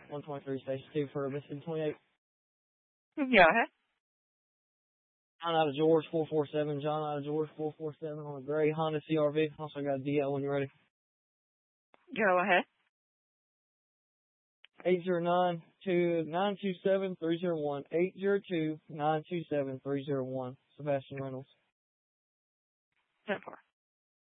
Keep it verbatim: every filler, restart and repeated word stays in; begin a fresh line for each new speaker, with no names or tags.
one twenty-three, station two for Mississippi twenty-eight.
Go ahead.
John out of George, four four seven. John out of George, four four seven on a gray Honda C R V. Also got a D L when you're ready.
Go ahead.
eight zero nine, nine two seven, three zero one. eight zero two, nine two seven, three zero one. Sebastian Reynolds.
ten four.